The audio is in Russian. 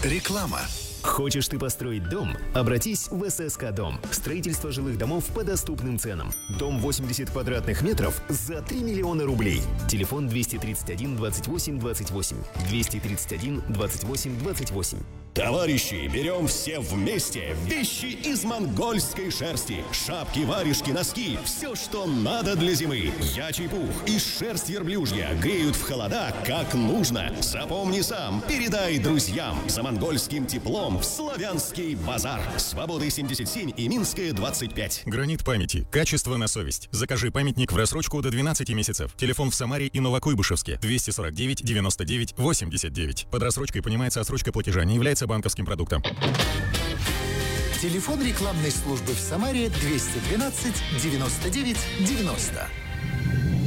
Реклама. Хочешь ты построить дом? Обратись в ССК Дом. Строительство жилых домов по доступным ценам. Дом 80 квадратных метров за 3 миллиона рублей. Телефон 231 28 28. 231 28 28. Товарищи, берем все вместе вещи из монгольской шерсти. Шапки, варежки, носки. Все, что надо для зимы. Ячий пух и шерсть верблюжья греют в холода, как нужно. Запомни сам, передай друзьям. За монгольским теплом в Славянский базар. Свободы 77 и Минская 25. Гранит памяти. Качество на совесть. Закажи памятник в рассрочку до 12 месяцев. Телефон в Самаре и Новокуйбышевске. 249 99 89. Под рассрочкой понимается отсрочка платежа, не является банковским продуктом. Телефон рекламной службы в Самаре 212 99 90.